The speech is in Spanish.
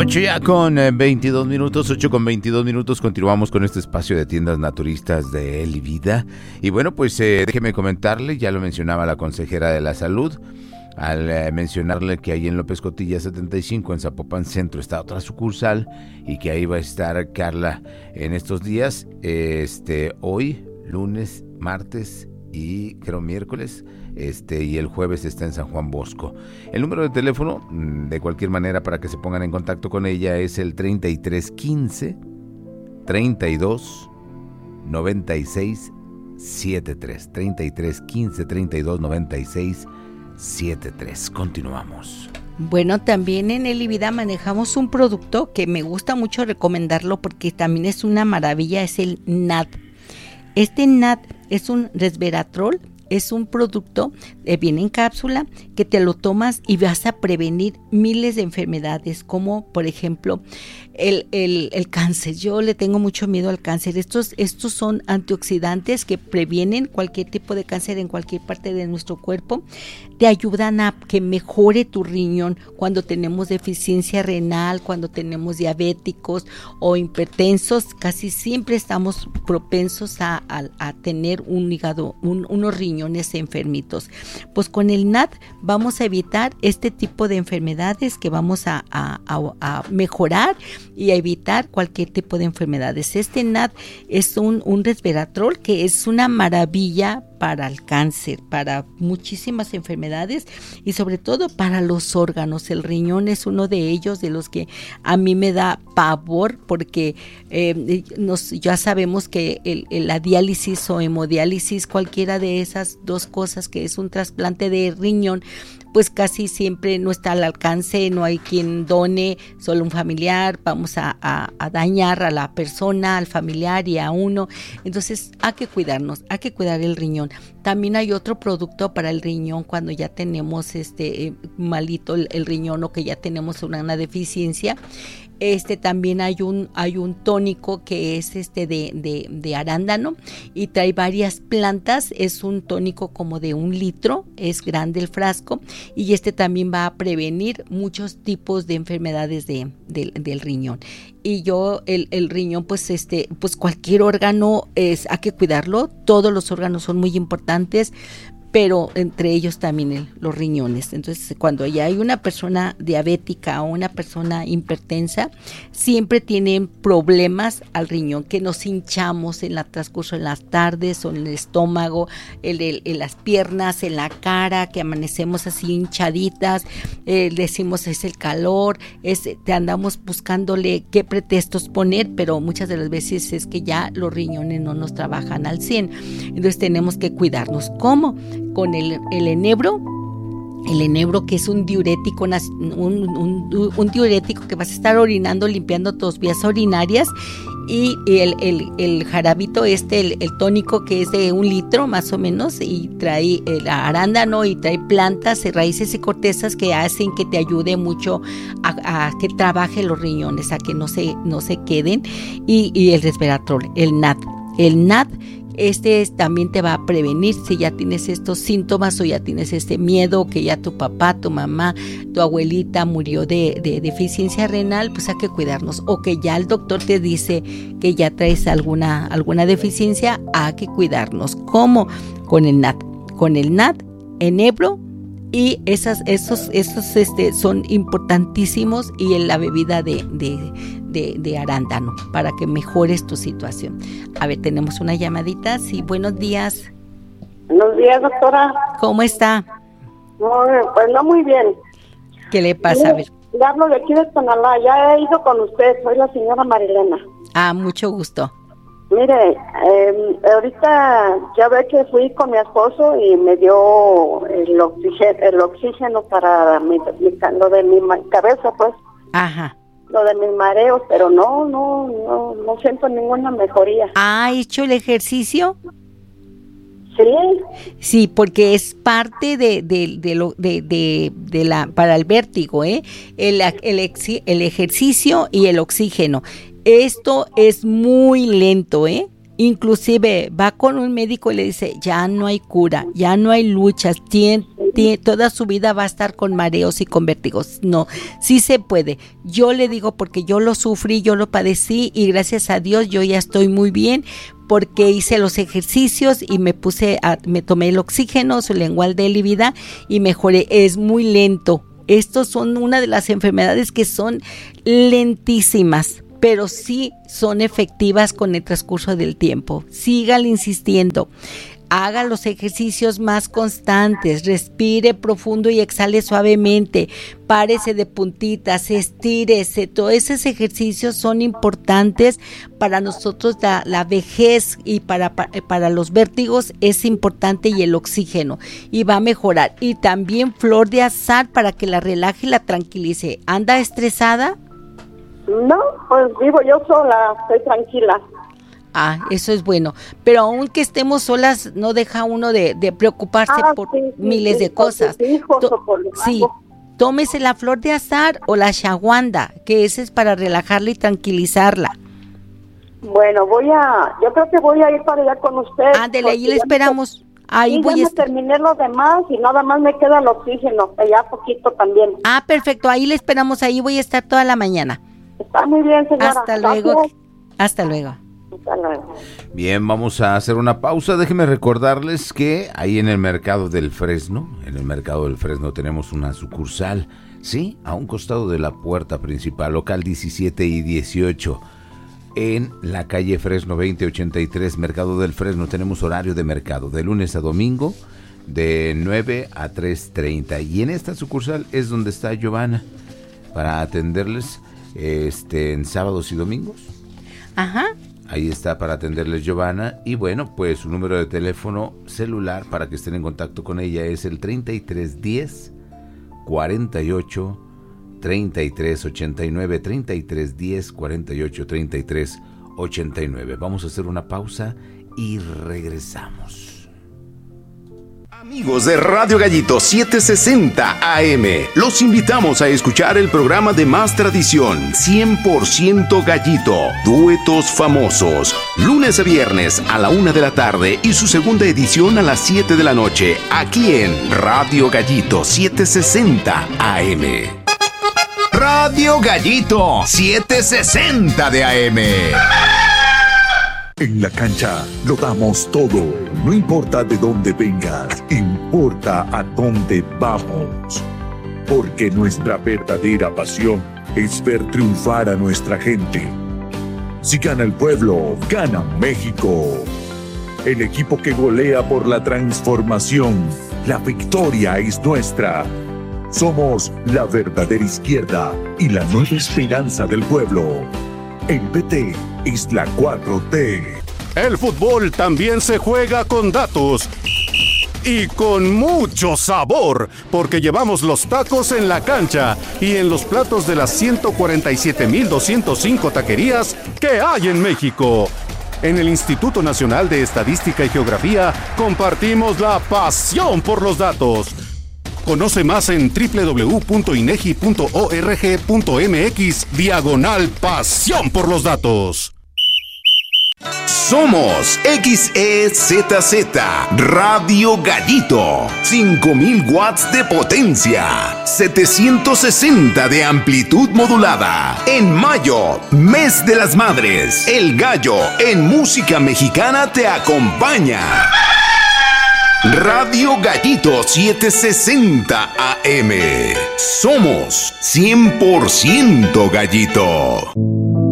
8 ya con 22 minutos, 8 con 22 minutos, continuamos con este espacio de tiendas naturistas de Eli Vida. Y bueno, pues déjeme comentarle, ya lo mencionaba la consejera de la salud, al mencionarle que ahí en López Cotilla 75, en Zapopan Centro, está otra sucursal y que ahí va a estar Carla en estos días, hoy, lunes, martes y creo miércoles, y el jueves está en San Juan Bosco. El número de teléfono, de cualquier manera, para que se pongan en contacto con ella, es el 3315 32 96 73. 3315 32 96 73. Continuamos. Bueno, también en Eli Vida manejamos un producto que me gusta mucho recomendarlo porque también es una maravilla, es el NAD. Este NAD es un resveratrol. Es un producto, viene en cápsula, que te lo tomas y vas a prevenir miles de enfermedades, como por ejemplo el cáncer. Yo le tengo mucho miedo al cáncer. Estos son antioxidantes que previenen cualquier tipo de cáncer en cualquier parte de nuestro cuerpo. Te ayudan a que mejore tu riñón cuando tenemos deficiencia renal, cuando tenemos diabéticos o hipertensos. Casi siempre estamos propensos a tener un hígado, unos riñones enfermitos. Pues con el NAD vamos a evitar este tipo de enfermedades, que vamos a mejorar y a evitar cualquier tipo de enfermedades. Este NAD es un resveratrol que es una maravilla para el cáncer, para muchísimas enfermedades y sobre todo para los órganos. El riñón es uno de ellos, de los que a mí me da pavor, porque ya sabemos que la diálisis o hemodiálisis, cualquiera de esas dos cosas, que es un trasplante de riñón, pues casi siempre no está al alcance, no hay quien done, solo un familiar, vamos a dañar a la persona, al familiar y a uno. Entonces hay que cuidarnos, hay que cuidar el riñón. También hay otro producto para el riñón cuando ya tenemos malito el riñón, o que ya tenemos una deficiencia. También hay un tónico que es de arándano y trae varias plantas. Es un tónico como de 1 litro, es grande el frasco, y también va a prevenir muchos tipos de enfermedades del riñón. Y el riñón, pues cualquier órgano hay que cuidarlo. Todos los órganos son muy importantes, pero entre ellos también los riñones. Entonces, cuando ya hay una persona diabética o una persona hipertensa, siempre tienen problemas al riñón, que nos hinchamos en la transcurso en las tardes, o en el estómago, en las piernas, en la cara, que amanecemos así hinchaditas, decimos es el calor, te andamos buscándole qué pretextos poner, pero muchas de las veces es que ya los riñones no nos trabajan al 100. Entonces tenemos que cuidarnos. ¿Cómo? Con el enebro, que es un diurético, un diurético que vas a estar orinando, limpiando tus vías urinarias, y el jarabito el tónico, que es de 1 litro más o menos, y trae el arándano y trae plantas, raíces y cortezas que hacen que te ayude mucho a que trabaje los riñones, a que no se queden, y el resveratrol, el NAD. También te va a prevenir si ya tienes estos síntomas, o ya tienes miedo, que ya tu papá, tu mamá, tu abuelita murió de deficiencia renal, pues hay que cuidarnos. O que ya el doctor te dice que ya traes alguna deficiencia, hay que cuidarnos. ¿Cómo? Con el NAD, enebro, y esos son importantísimos, y en la bebida de arándano, para que mejores tu situación. A ver, tenemos una llamadita. Sí, buenos días. Buenos días, doctora. ¿Cómo está? No, pues no muy bien. ¿Qué le pasa? A ver. Le hablo de aquí de Tonalá, ya he ido con usted, soy la señora Marilena. Mucho gusto. Mire, ahorita ya ve que fui con mi esposo y me dio el oxígeno para lo de mi cabeza, pues. Ajá. Lo de mis mareos, pero no siento ninguna mejoría. ¿Ha hecho el ejercicio? Sí. Sí, porque es parte para el vértigo, el ejercicio y el oxígeno. Esto es muy lento, Inclusive va con un médico y le dice, ya no hay cura, ya no hay luchas, toda su vida va a estar con mareos y con vértigos. No, sí se puede. Yo le digo porque yo lo sufrí, yo lo padecí y gracias a Dios yo ya estoy muy bien porque hice los ejercicios y me tomé el oxígeno, su lengual de Elivida y mejoré. Es muy lento. Estos son una de las enfermedades que son lentísimas, pero sí son efectivas con el transcurso del tiempo. Sígale insistiendo. Haga los ejercicios más constantes, respire profundo y exhale suavemente, párese de puntitas, estírese. Todos esos ejercicios son importantes para nosotros, la vejez y para los vértigos es importante y el oxígeno y va a mejorar. Y también flor de azahar para que la relaje y la tranquilice. ¿Anda estresada? No, pues vivo yo sola, estoy tranquila. Eso es bueno, pero aunque estemos solas no deja uno de preocuparse por miles de cosas. Tómese la flor de azahar o la ashwagandha, que ese es para relajarla y tranquilizarla. Bueno, yo creo que voy a ir para allá con usted. Ándele, ahí le esperamos. Ahí voy a terminé lo demás y nada más me queda el oxígeno, allá poquito también. Perfecto, ahí le esperamos, ahí voy a estar toda la mañana. Está muy bien, señora. Hasta luego. Hasta luego. Bien, vamos a hacer una pausa. Déjenme recordarles que ahí en el mercado del Fresno, tenemos una sucursal, sí, a un costado de la puerta principal, local 17 y 18, en la calle Fresno 2083, Mercado del Fresno. Tenemos horario de mercado de lunes a domingo, de 9 a 3:30. Y en esta sucursal es donde está Giovanna para atenderles en sábados y domingos. Ajá. Ahí está para atenderles Giovanna. Y bueno, pues su número de teléfono celular para que estén en contacto con ella es el 3310 48 33 89, 3310 48 33 89. Vamos a hacer una pausa y regresamos. Amigos de Radio Gallito 760 AM, los invitamos a escuchar el programa de más tradición, 100% Gallito, duetos famosos, lunes a viernes a la 1 de la tarde y su segunda edición a las 7 de la noche, aquí en Radio Gallito 760 AM. Radio Gallito 760 de AM. En la cancha lo damos todo, no importa de dónde vengas, importa a dónde vamos. Porque nuestra verdadera pasión es ver triunfar a nuestra gente. Si gana el pueblo, gana México. El equipo que golea por la transformación, la victoria es nuestra. Somos la verdadera izquierda y la nueva esperanza del pueblo. El PT es la 4T. El fútbol también se juega con datos y con mucho sabor, porque llevamos los tacos en la cancha y en los platos de las 147,205 taquerías que hay en México. En el Instituto Nacional de Estadística y Geografía compartimos la pasión por los datos. Conoce más en www.inegi.org.mx/pasión por los datos. Somos XEZZ Radio Gallito, 5,000 watts de potencia, 760 de amplitud modulada. En mayo, mes de las madres, el gallo en música mexicana te acompaña. Radio Gallito 760 AM. Somos 100% Gallito.